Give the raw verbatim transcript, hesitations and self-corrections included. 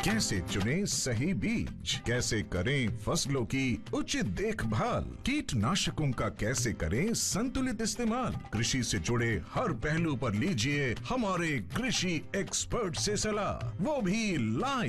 कैसे चुने सही बीज, कैसे करें फसलों की उचित देखभाल, कीटनाशकों का कैसे करें संतुलित इस्तेमाल। कृषि से जुड़े हर पहलू पर लीजिए हमारे कृषि एक्सपर्ट से सलाह, वो भी लाइव।